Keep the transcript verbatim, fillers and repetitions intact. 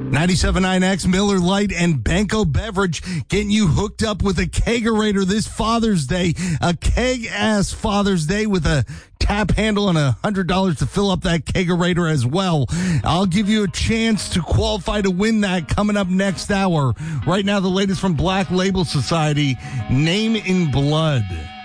ninety-seven point nine X, Miller Lite, and Benko Beverage getting you hooked up with a kegerator this Father's Day. A keg-ass Father's Day with a tap handle and one hundred dollars to fill up that kegerator as well. I'll give you a chance to qualify to win that coming up next hour. Right now, the latest from Black Label Society, Name in Blood.